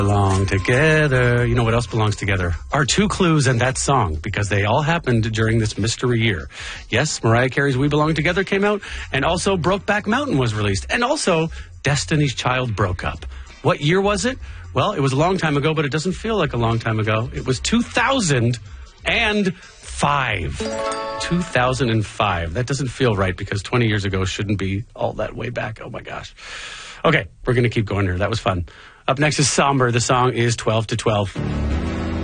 Belong together. You know what else belongs together? Our two clues and that song, because they all happened during this mystery year. Yes, Mariah Carey's We Belong Together came out, and also Brokeback Mountain was released, and also Destiny's Child broke up. What year was it? Well, it was a long time ago, but it doesn't feel like a long time ago. It was 2005. 2005. That doesn't feel right because 20 years ago shouldn't be all that way back. Oh, my gosh. Okay, we're going to keep going here. That was fun. Up next is Somber. The song is 12 to 12.